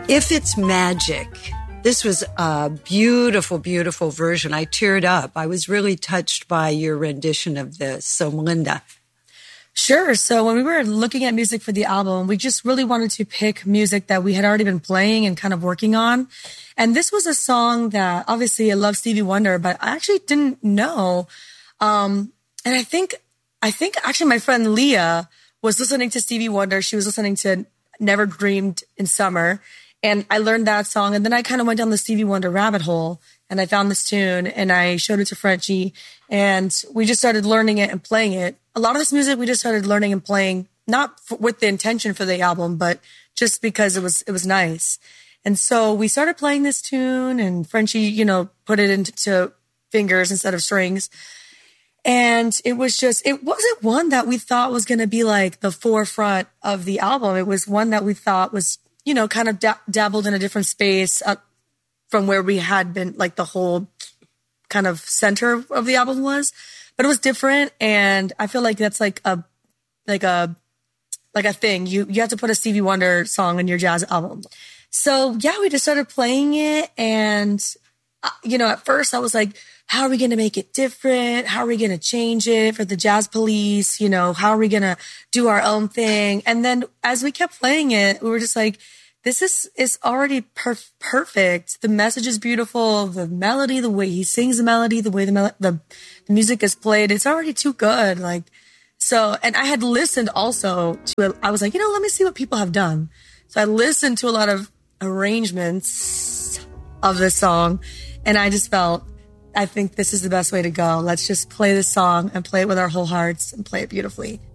If It's Magic. This was a beautiful, beautiful version. I teared up. I was really touched by your rendition of this. So, Melinda. Sure. So when we were looking at music for the album, we just really wanted to pick music that we had already been playing and kind of working on. And this was a song that obviously I love Stevie Wonder, but I actually didn't know. And I think actually my friend Leah was listening to Stevie Wonder. She was listening to Never Dreamed in Summer. And I learned that song. And then I kind of went down the Stevie Wonder rabbit hole and I found this tune and I showed it to Frenchie and we just started learning it and playing it. A lot of this music we just started learning and playing, not with the intention for the album, but just because it was nice. And so we started playing this tune and Frenchie, put it into fingers instead of strings. And it wasn't one that we thought was going to be like the forefront of the album. It was one that we thought was, kind of dabbled in a different space from where we had been, like the whole kind of center of the album was, but it was different. And I feel like that's like a thing. You have to put a Stevie Wonder song in your jazz album. So yeah, we just started playing it. And, at first I was like, how are we going to make it different? How are we going to change it for the Jazz Police? How are we going to do our own thing? And then as we kept playing it, we were just like, this is already perfect. The message is beautiful. The melody, the way he sings the melody, the way the music is played, it's already too good. And I had listened also to it. I was like, let me see what people have done. So I listened to a lot of arrangements of this song and I just felt, I think this is the best way to go. Let's just play this song and play it with our whole hearts and play it beautifully.